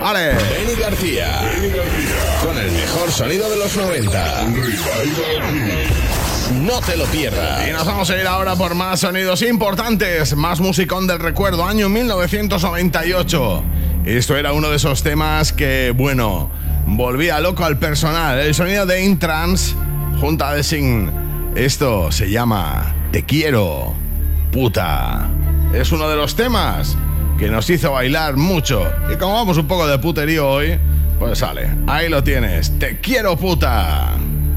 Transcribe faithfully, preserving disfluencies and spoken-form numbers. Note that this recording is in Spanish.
¡Ale! Benny García. Benny García. Con el mejor sonido de los noventa. No te lo pierdas. Y nos vamos a ir ahora por más sonidos importantes, más musicón del recuerdo, año mil novecientos noventa y ocho. Esto era uno de esos temas que, bueno, volvía loco al personal. El sonido de Intrans junto a The Sign. Esto se llama Te quiero, puta. Es uno de los temas que nos hizo bailar mucho. Y como vamos un poco de puterío hoy, pues sale, ahí lo tienes. Te quiero, puta.